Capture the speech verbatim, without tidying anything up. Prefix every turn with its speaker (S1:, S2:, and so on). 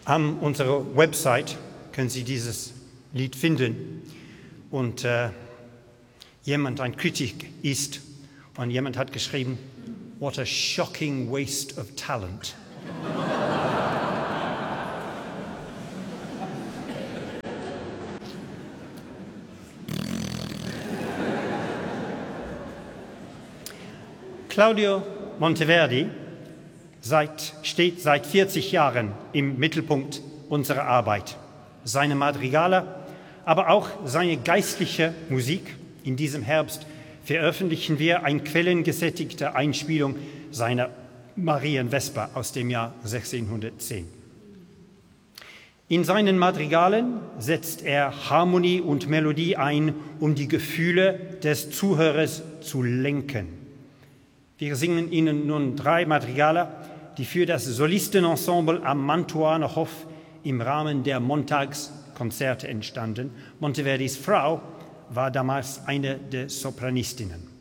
S1: An unserer Website können Sie dieses Lied finden. Und äh, jemand, ein Kritik ist, und jemand hat geschrieben, "What a shocking waste of talent." Claudio Monteverdi seit, steht seit vierzig Jahren im Mittelpunkt unserer Arbeit. Seine Madrigale, aber auch seine geistliche Musik. In diesem Herbst veröffentlichen wir eine quellengesättigte Einspielung seiner Marienvesper aus dem Jahr sechzehnhundertzehn. In seinen Madrigalen setzt er Harmonie und Melodie ein, um die Gefühle des Zuhörers zu lenken. Wir singen Ihnen nun drei Madrigale, die für das Solistenensemble am Mantuaner Hof im Rahmen der Montagskonzerte entstanden. Monteverdis Frau war damals eine der Sopranistinnen.